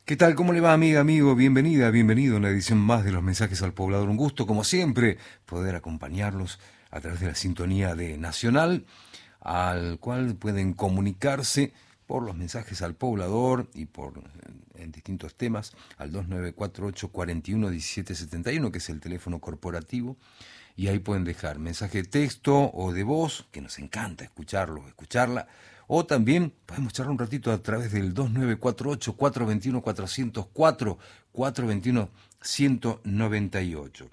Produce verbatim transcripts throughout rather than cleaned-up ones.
¿Qué tal? ¿Cómo le va, amiga, amigo? Bienvenida, bienvenido a una edición más de los mensajes al poblador. Un gusto, como siempre, poder acompañarlos a través de la sintonía de Nacional, al cual pueden comunicarse por los mensajes al poblador y por en distintos temas al dos nueve cuatro ocho, cuatro uno, uno siete siete uno, que es el teléfono corporativo, y ahí pueden dejar mensaje de texto o de voz, que nos encanta escucharlo, escucharla, o también podemos charlar un ratito a través del dos nueve cuatro ocho, cuatro dos uno, cuatro cero cuatro, cuatro dos uno, uno cero nueve ocho.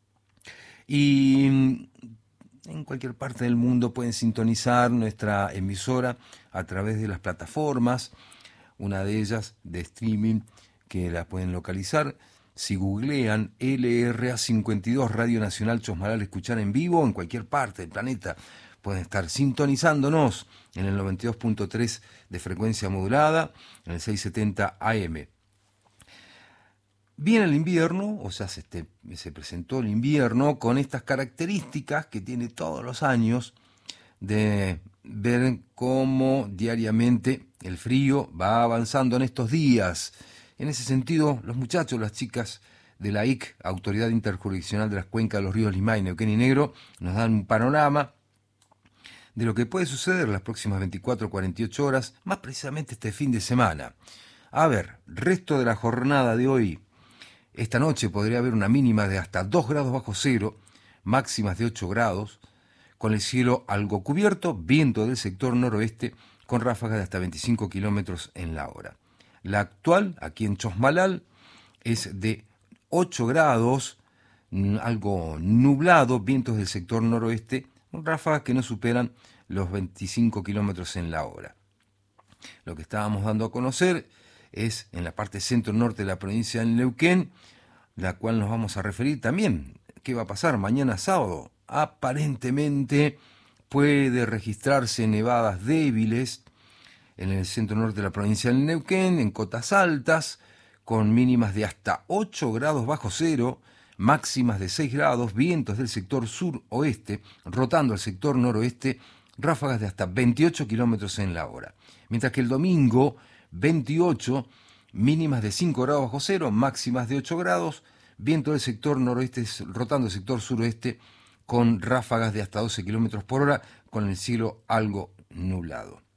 Y en cualquier parte del mundo pueden sintonizar nuestra emisora a través de las plataformas, una de ellas de streaming que la pueden localizar. Si googlean L R A cincuenta y dos Radio Nacional Chosmalal, escuchar en vivo en cualquier parte del planeta, pueden estar sintonizándonos en el noventa y dos punto tres de frecuencia modulada, en el seiscientos setenta A M. Viene el invierno, o sea, se, este, se presentó el invierno con estas características que tiene todos los años, de ver cómo diariamente el frío va avanzando en estos días. En ese sentido, los muchachos, las chicas de la I C, Autoridad Interjurisdiccional de las Cuencas de los Ríos Limay, Neuquén y Negro, nos dan un panorama de lo que puede suceder las próximas veinticuatro a cuarenta y ocho horas, más precisamente este fin de semana. A ver, resto de la jornada de hoy. Esta noche podría haber una mínima de hasta dos grados bajo cero, máximas de ocho grados, con el cielo algo cubierto, viento del sector noroeste, con ráfagas de hasta veinticinco kilómetros en la hora. La actual, aquí en Chosmalal, es de ocho grados, algo nublado, vientos del sector noroeste, con ráfagas que no superan los veinticinco kilómetros en la hora. Lo que estábamos dando a conocer es en la parte centro-norte de la provincia de Neuquén, la cual nos vamos a referir también. ¿Qué va a pasar mañana sábado? Aparentemente puede registrarse nevadas débiles en el centro-norte de la provincia del Neuquén, en cotas altas, con mínimas de hasta ocho grados bajo cero, máximas de seis grados, vientos del sector sur-oeste, rotando al sector noroeste, ráfagas de hasta veintiocho kilómetros en la hora. Mientras que el domingo, veintiocho, mínimas de cinco grados bajo cero, máximas de ocho grados, viento del sector noroeste rotando el sector suroeste con ráfagas de hasta doce kilómetros por hora, con el cielo algo nublado.